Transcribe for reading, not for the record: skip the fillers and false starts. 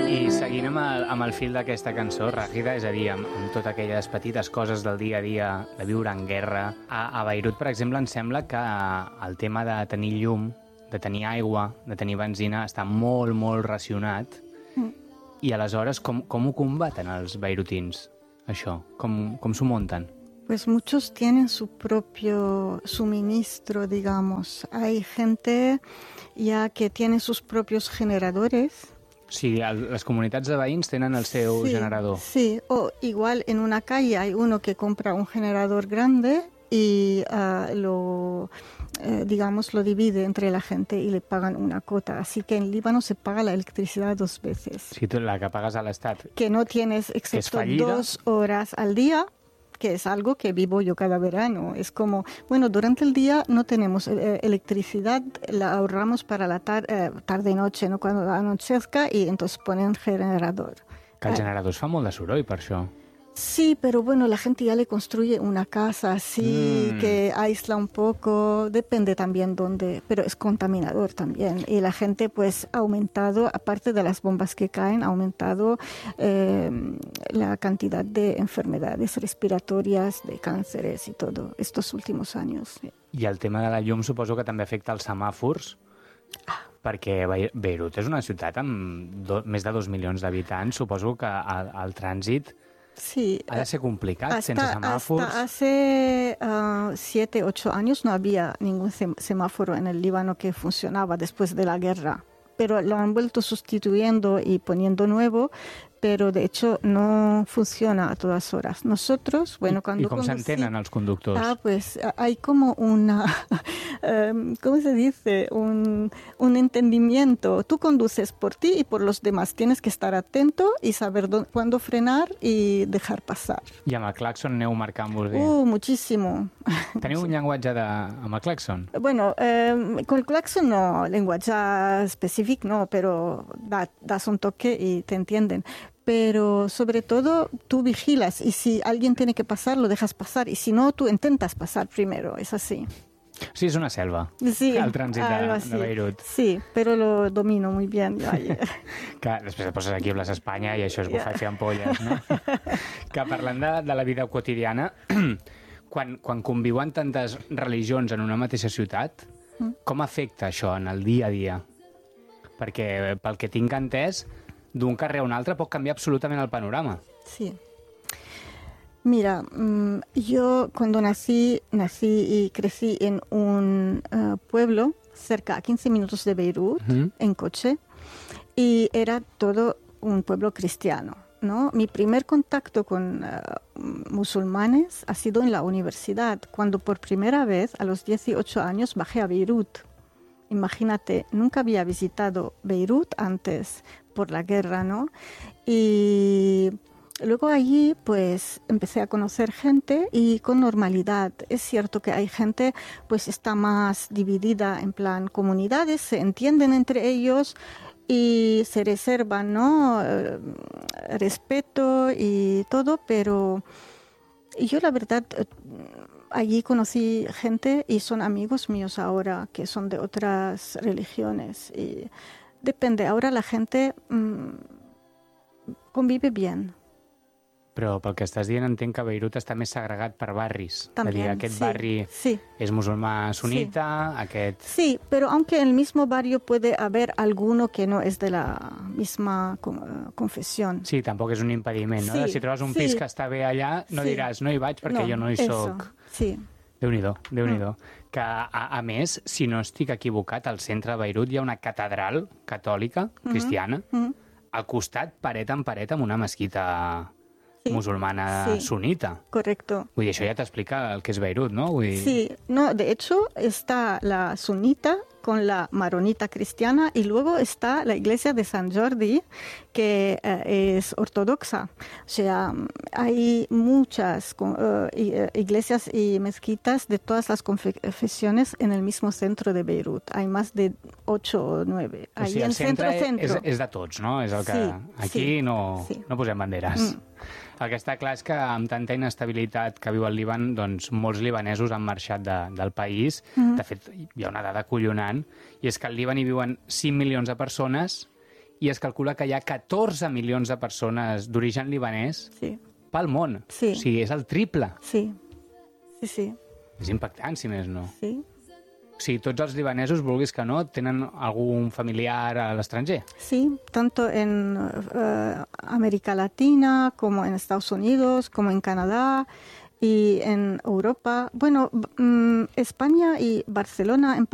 I seguint amb el fil d'aquesta cançó, Ràgida, és a dir, amb totes aquelles petites coses del dia a dia, de viure en guerra, a Beirut, per exemple, em sembla que el tema de tenir llum, de tenir aigua, de tenir benzina, està molt, molt racionat. I aleshores, com ho combaten els beirutins, això? Com s'ho munten? Pues muchos tienen su propio suministro, digamos. Hay gente ya que tiene sus propios generadores. Sí, les comunitats de veïns tenen el seu generador. Sí, o igual en una calle hay uno que compra un generador grande y lo divide entre la gente y le pagan una cuota. Así que en Líbano se paga la electricidad 2 veces. Sí, la que pagas a l'Estat. Que no tienes excepto 2 horas al día, que es algo que vivo yo cada verano. Es como, bueno, durante el día no tenemos electricidad, la ahorramos para la tarde-noche, ¿no? Cuando anochezca, y entonces ponen generador. Que el generador fa molt de soroll, per això. Sí, pero bueno, la gente ya le construye una casa así, que aísla un poco, depende también dónde, pero es contaminador también. Y la gente pues ha aumentado, aparte de las bombas que caen, ha aumentado la cantidad de enfermedades respiratorias, de cánceres y todo, estos últimos años. I el tema de la llum suposo que també afecta els semàfors, perquè Beirut és una ciutat amb més de 2 milions d'habitants, suposo que el trànsit... Sí, ha de ser complicat, sense semàfors. Hasta hace 7, 8 años no había ningún semáforo en el Líbano que funcionaba después de la guerra, pero lo han vuelto sustituyendo y poniendo nuevo, pero de hecho no funciona a todas horas. Nosotros, bueno, cuando... ¿Y cómo se entenen els conductors? Pues hay como una... ¿cómo se dice? Un entendimiento. Tú conduces por ti y por los demás. Tienes que estar atento y saber cuándo frenar y dejar pasar. I amb el claxon aneu marcant-vos bé? Muchísimo. Teniu un llenguatge amb el claxon? Bueno, con el claxon no, lenguaje específico no, pero das un toque y te entienden. Pero sobre todo tú vigilas y si alguien tiene que pasar, lo dejas pasar. Y si no, tú intentas pasar primero. Es así. Sí, és una selva, sí, el trànsit de Beirut. Sí, pero lo domino muy bien. Que després et poses aquí a Plaça Espanya i això és bufar i fer ampolles, no? Que parlant de la vida quotidiana, quan conviuen tantes religions en una mateixa ciutat, com afecta això en el dia a dia? Perquè, pel que tinc entès, d'un carrer a un altre pot canviar absolutament el panorama. Sí. Mira, yo cuando nací y crecí en un pueblo cerca a 15 minutos de Beirut, en coche, y era todo un pueblo cristiano, ¿no? Mi primer contacto con musulmanes ha sido en la universidad, cuando por primera vez a los 18 años bajé a Beirut. Imagínate, nunca había visitado Beirut antes por la guerra, ¿no? Y luego allí pues empecé a conocer gente y con normalidad. Es cierto que hay gente pues está más dividida en plan comunidades, se entienden entre ellos y se reservan, ¿no? Respeto y todo, pero yo la verdad allí conocí gente y son amigos míos ahora que son de otras religiones y depende, ahora la gente convive bien. Però pel que estàs dient entenc que Beirut està més segregat per barris. También, aquest barri es musulmà sunita, aquest... Sí, pero aunque en el mismo barrio puede haber alguno que no es de la misma confesión. Sí, tampoc és un impediment, no? Si trobes un pis que està bé allà, no diràs, no hi vaig perquè jo no hi soc. Sí. Déu-n'hi-do, Déu-n'hi-do. Que, a més, si no estic equivocat, al centre de Beirut hi ha una catedral catòlica, cristiana, al costat, paret en paret, amb una mesquita musulmana sunita. Correcto. Vull dir, això ja t'explica el que és Beirut, no? Sí, no, de hecho está la sunita con la maronita cristiana y luego está la iglesia de San Jordi que es ortodoxa. O sea, hay muchas iglesias y mezquitas de todas las confesiones en el mismo centro de Beirut. Hay más de 8 o 9. O sigui, el centre és de tots, no? És el que aquí no posem banderes. El que està clar és que amb tanta inestabilitat que viu el Líban, doncs molts libanesos han marxat del país. De fet, hi ha una dada acollonant, i és que al Líban hi viuen 5 milions de persones i es calcula que hi ha 14 milions de persones d'origen libanès pel món. Sí. O sigui, és el triple. Sí. És impactant, si més no. Sí. O sigui, tots els libanesos, vulguis que no, tenen algun familiar a l'estranger. Sí, tanto en América Latina como en Estados Unidos, como en Canadá y en Europa. Bueno, España y Barcelona en